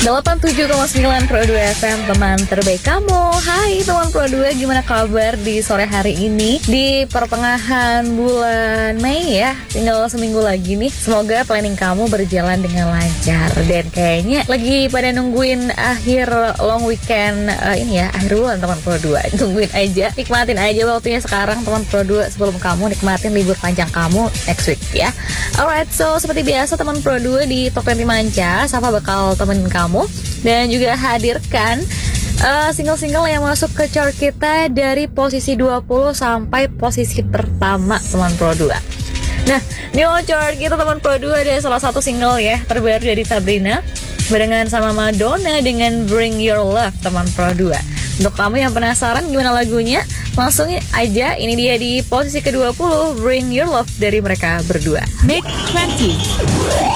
87,9 Pro 2 FM, teman terbaik kamu. Hai teman Pro 2, gimana kabar di sore hari ini? Di pertengahan bulan Mei ya, tinggal seminggu lagi nih. Semoga planning kamu berjalan dengan lancar. Dan kayaknya lagi pada nungguin akhir long weekend ini ya, akhir bulan teman Pro 2. Tungguin aja, nikmatin aja waktunya sekarang teman Pro 2 sebelum kamu nikmatin libur panjang kamu next week ya. Alright, so seperti biasa teman Pro 2 di Top 20 Manca, Safa bakal temenin kamu dan juga hadirkan single-single yang masuk ke chart kita dari posisi 20 sampai posisi pertama teman Pro 2. Nah, di chart kita teman Pro 2 ada salah satu single ya terbaru dari Sabrina barengan sama Madonna dengan Bring Your Love teman Pro 2. Untuk kamu yang penasaran gimana lagunya, langsung aja, ini dia di posisi ke-20, Bring Your Love dari mereka berdua. Mix 20.